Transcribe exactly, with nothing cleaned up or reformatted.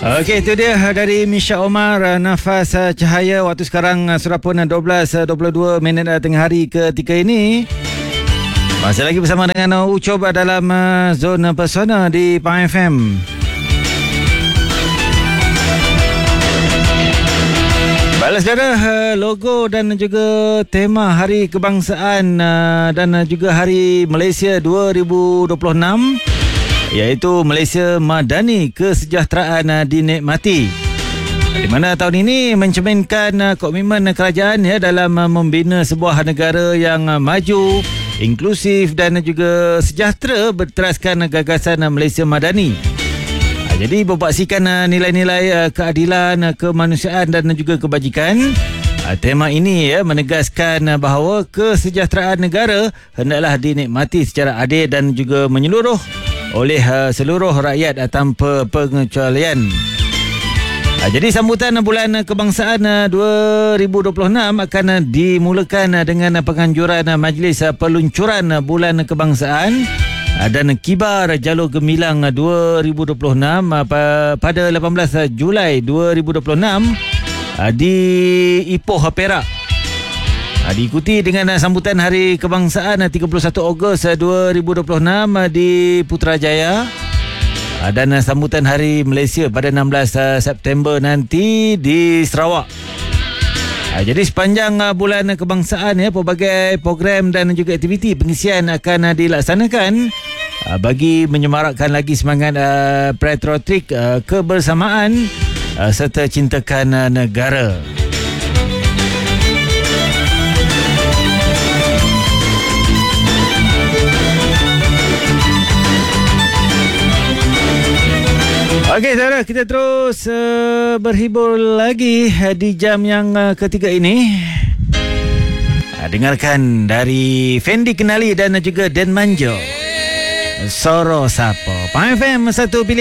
Okey, itu dia dari Misha Omar, Nafas Cahaya. Waktu sekarang sudah pun dua belas dua puluh dua minit tengah hari ketika ini. Masih lagi bersama dengan Ucob dalam Zona Pesona di Pahang F M. Balas saudara, logo dan juga tema Hari Kebangsaan dan juga Hari Malaysia dua ribu dua puluh enam, iaitu Malaysia Madani, Kesejahteraan Dinikmati, di mana tahun ini mencerminkan komitmen kerajaan ya dalam membina sebuah negara yang maju, inklusif dan juga sejahtera berteraskan gagasan Malaysia Madani. Jadi berbaksikan nilai-nilai keadilan, kemanusiaan dan juga kebajikan. Tema ini ya menegaskan bahawa kesejahteraan negara hendaklah dinikmati secara adil dan juga menyeluruh oleh seluruh rakyat tanpa pengecualian. Jadi sambutan bulan kebangsaan dua ribu dua puluh enam akan dimulakan dengan penganjuran Majlis Peluncuran Bulan Kebangsaan dan Kibar Jalur Gemilang dua ribu dua puluh enam pada lapan belas Julai dua ribu dua puluh enam di Ipoh, Perak. Diikuti dengan sambutan Hari Kebangsaan tiga puluh satu Ogos dua ribu dua puluh enam di Putrajaya, dan sambutan Hari Malaysia pada enam belas September nanti di Sarawak. Jadi sepanjang bulan kebangsaan ya, pelbagai program dan juga aktiviti pengisian akan dilaksanakan bagi menyemarakkan lagi semangat patriotik, kebersamaan serta cintakan negara. Okey saudara, kita terus uh, berhibur lagi uh, di jam yang uh, ketiga ini. Uh, dengarkan dari Fendi Kenali dan juga Dan Manjo, Soro Sapo. Pahang F M, satu pilihan.